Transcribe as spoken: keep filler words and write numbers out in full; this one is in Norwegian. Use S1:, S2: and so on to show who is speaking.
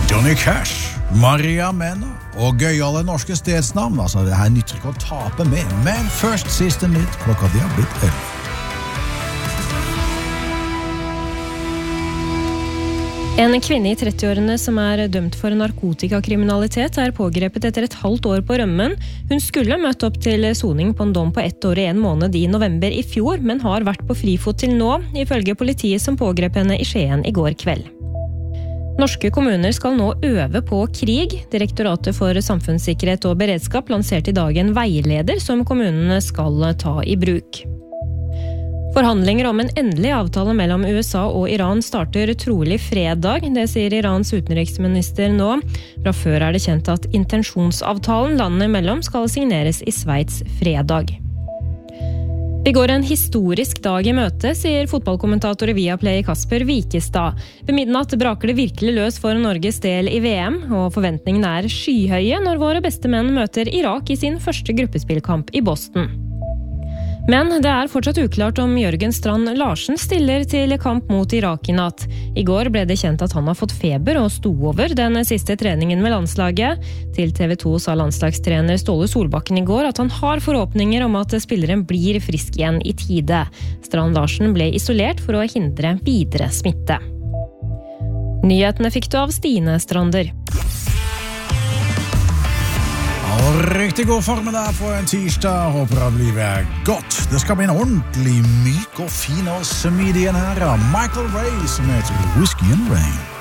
S1: Johnny Cash, Maria Mena og gøyale norske stedsnavn. Altså, det her nytter ikke å tape med. Men først siste nytt, klokka de har blitt elleve.
S2: En kvinne i trettiårene som er dømt for narkotikakriminalitet er pågrepet etter et halvt år på rømmen. Hun skulle møtt opp til soning på en dom på ett år og en måned i november i fjor, men har vært på frifot til nå, ifølge politiet som pågrep henne i Skien i går kveld. Norske kommuner skal nå øve på krig. Direktoratet for samfunnssikkerhet og beredskap lanserte i dag en veileder som kommunene skal ta i bruk. Forhandlinger om en endelig avtale mellom U S A og Iran starter trolig fredag, det sier Irans utenriksminister nå. Fra før er det kjent at intensjonsavtalen landene imellom skal signeres i Sveits fredag. Vi går en historisk dag i møte, sier fotballkommentator i Viaplay Kasper Wikestad. Ved midnatt braker det virkelig løs for Norges del i V M, og forventningene er skyhøye når våre beste menn møter Irak i sin første gruppespillkamp i Boston. Men det er fortsatt uklart om Jørgen Strand Larsen stiller til kamp mot Irak i natt. I går ble det kjent at han har fått feber og sto over den siste treningen med landslaget. Til T V to sa landslagstrener Ståle Solbakken i går at han har forhåpninger om at spilleren blir frisk igjen i tide. Strand Larsen ble isolert for å hindre videre smitte. Nyhetene fikk du av Stine Strander.
S1: Riktig god formiddag på en tirsdag. Håper det blir godt. Det skal bli en ordentlig myk og fin og smidig en her. Michael Ray som heter Whiskey and Rain.